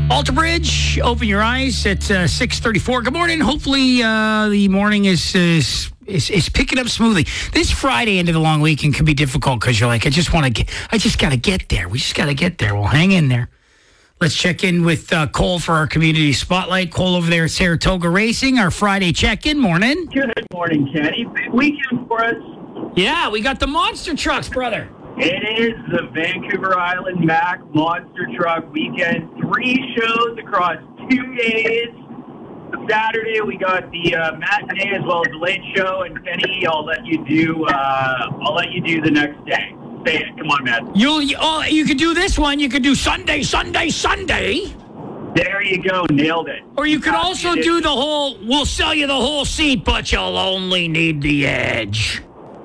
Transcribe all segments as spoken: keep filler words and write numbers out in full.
Alter Bridge, open your eyes at uh, six thirty-four. Good morning. Hopefully uh, the morning is, is is is picking up smoothly. This Friday into the long weekend can be difficult because you're like, I just want to get, I just got to get there. We just got to get there. Well, hang in there. Let's check in with uh, Cole for our community spotlight. Cole over there at Saratoga Racing, our Friday check-in. Morning. Good morning, Kenny. Big weekend for us. Yeah, we got the monster trucks, brother. It is the Vancouver Island Mac Monster Truck Weekend. Three shows across two days. Saturday, we got the uh, matinee as well as the late show. And Kenny, I'll let you do. Uh, I'll let you do the next day. Say it. Come on, man. You you, oh, you could do this one. You could do Sunday, Sunday, Sunday. There you go. Nailed it. Or you could also do the whole. We'll sell you the whole seat, but you'll only need the edge.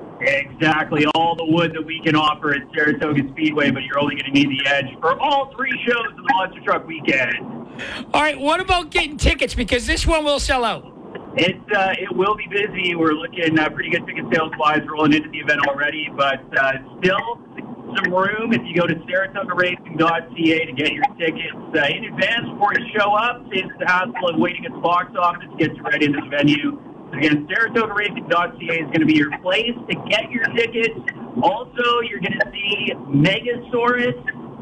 Exactly. All the wood that we can offer at Saratoga Speedway, but you're only going to need the edge for all three shows of the Monster Truck Weekend. All right. What about getting tickets? Because this one will sell out. It, uh, it will be busy. We're looking uh, pretty good ticket sales wise rolling into the event already, but uh, still some room if you go to saratoga racing dot c a to get your tickets uh, in advance before you show up. Saves the hassle of waiting at the box office to get you right into the venue. Again, saratoga racing dot c a is going to be your place to get your tickets. Also, you're going to see Megasaurus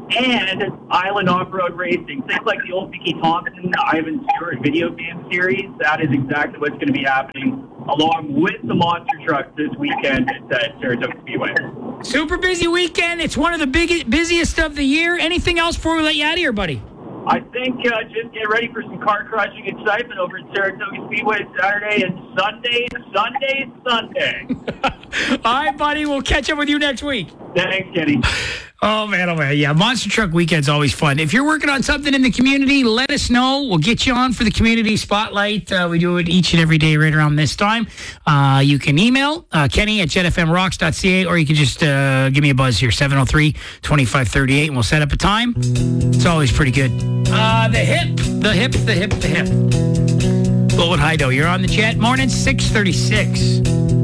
and Island Off-Road Racing. Things like the old Vicky Thompson, Ivan Stewart video game series. That is exactly what's going to be happening along with the monster trucks this weekend at uh, Saratoga Speedway. Super busy weekend. It's one of the big, busiest of the year. Anything else before we let you out of here, buddy? I think uh, just get ready for some car-crushing excitement over at Saratoga Speedway Saturday and Sunday, Sunday, Sunday. All right, buddy. We'll catch up with you next week. Thanks, Kenny. Oh, man, oh, man. Yeah, Monster Truck Weekend's always fun. If you're working on something in the community, let us know. We'll get you on for the community spotlight. Uh, we do it each and every day right around this time. Uh, you can email uh, Kenny at jet f m rocks dot c a, or you can just uh, give me a buzz here, seven oh three, two five three eight, and we'll set up a time. It's always pretty good. Uh, the hip, the hip, the hip, the hip. Bullwood Hideout, you're on the chat. Morning, six thirty-six.